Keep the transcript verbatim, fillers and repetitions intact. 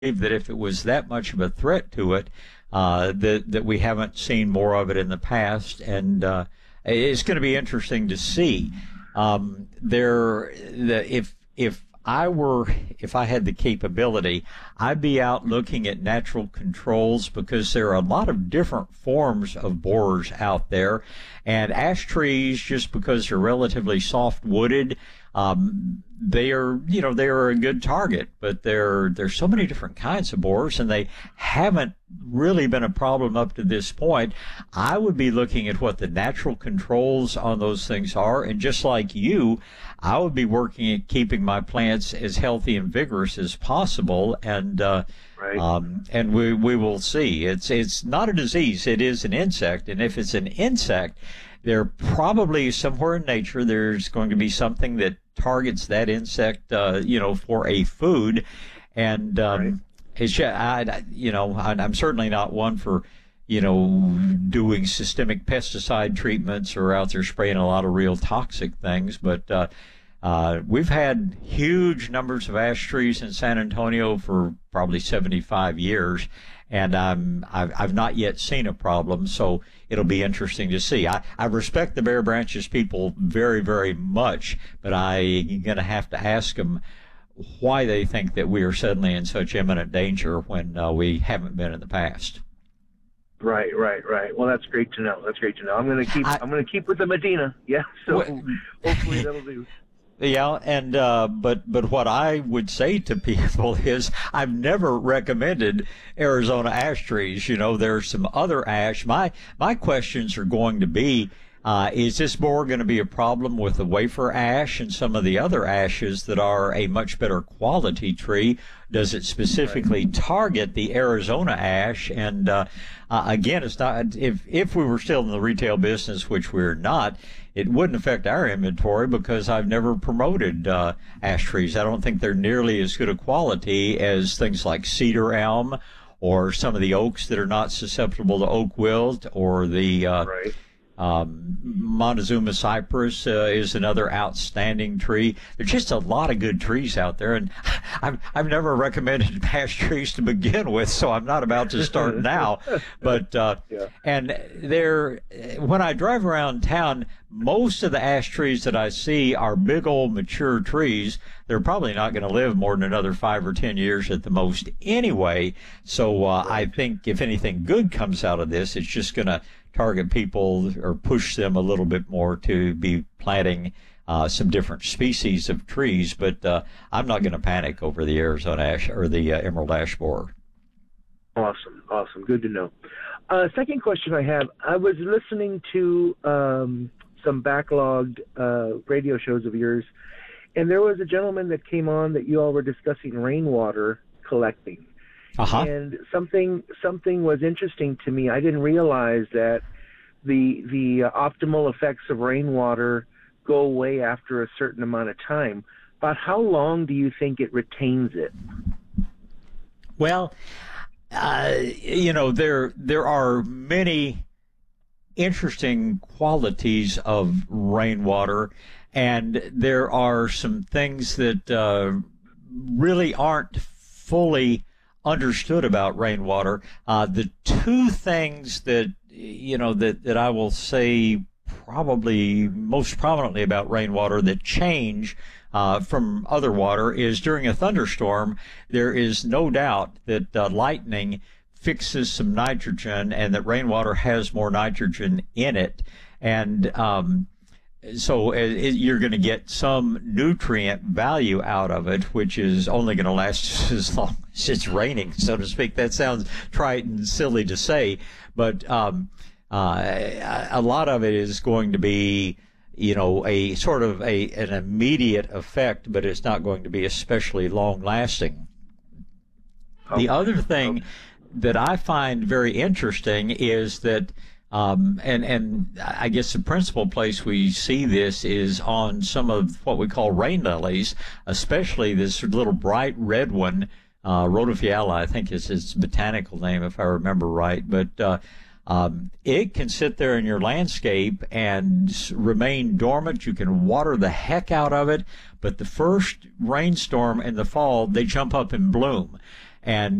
that if it was that much of a threat to it, uh, that that we haven't seen more of it in the past, and uh, it's going to be interesting to see. Um, there, the, if if I were, if I had the capability, I'd be out looking at natural controls, because there are a lot of different forms of borers out there, and ash trees, just because they're relatively soft wooded, um, they are, you know, they are a good target, but there, there's so many different kinds of borers, and they haven't really been a problem up to this point. I would be looking at what the natural controls on those things are, and just like you, I would be working at keeping my plants as healthy and vigorous as possible, and uh, right. um, and we we will see. It's it's not a disease; it is an insect, and if it's an insect, there probably somewhere in nature there's going to be something that targets that insect, uh, you know, for a food, and um, right. it's I, you know, I'm certainly not one for, you know, doing systemic pesticide treatments or out there spraying a lot of real toxic things, but uh, uh, we've had huge numbers of ash trees in San Antonio for probably seventy-five years, and um, I've, I've not yet seen a problem, so it'll be interesting to see. I, I respect the Bare Branches people very, very much, but I'm going to have to ask them why they think that we are suddenly in such imminent danger when uh, we haven't been in the past. Right, right, right. Well, that's great to know. That's great to know. I'm going to keep. I, I'm going to keep with the Medina. Yeah. So well, hopefully that'll do. Yeah, and uh, but but what I would say to people is I've never recommended Arizona ash trees. You know, there's some other ash. My my questions are going to be, uh, is this more going to be a problem with the wafer ash and some of the other ashes that are a much better quality tree? Does it specifically target the Arizona ash? And uh, uh, again, it's not, if if we were still in the retail business, which we're not, it wouldn't affect our inventory, because I've never promoted uh, ash trees. I don't think they're nearly as good a quality as things like cedar elm, or some of the oaks that are not susceptible to oak wilt, or the uh, right. Um, Montezuma cypress uh, is another outstanding tree. There's just a lot of good trees out there, and I've, I've never recommended ash trees to begin with, so I'm not about to start now. But uh, yeah. and there, when I drive around town, most of the ash trees that I see are big old mature trees. They're probably not going to live more than another five or ten years at the most anyway. So uh, I think if anything good comes out of this, it's just going to target people or push them a little bit more to be planting uh, some different species of trees. But uh, I'm not going to panic over the Arizona ash or the uh, emerald ash borer. Awesome, awesome, good to know. Uh, second question I have: I was listening to um, some backlogged uh, radio shows of yours, and there was a gentleman that came on that you all were discussing rainwater collecting. Uh-huh. And something something was interesting to me. I didn't realize that the the uh, optimal effects of rainwater go away after a certain amount of time. But how long do you think it retains it? Well, uh, you know, there there are many interesting qualities of rainwater, and there are some things that uh, really aren't fully understood about rainwater. Uh, the two things that, you know, that, that I will say probably most prominently about rainwater that change uh, from other water is during a thunderstorm, there is no doubt that uh, lightning fixes some nitrogen, and that rainwater has more nitrogen in it. And um, so it, you're going to get some nutrient value out of it, which is only going to last as long as it's raining, so to speak. That sounds trite and silly to say, but um, uh, a lot of it is going to be, you know, a sort of a an immediate effect, but it's not going to be especially long-lasting. Okay. The other thing okay. that I find very interesting is that Um, and, and I guess the principal place we see this is on some of what we call rain lilies, especially this little bright red one, uh, rhodophylla, I think is its botanical name, if I remember right. But uh, um, it can sit there in your landscape and remain dormant. You can water the heck out of it, but the first rainstorm in the fall, they jump up and bloom. and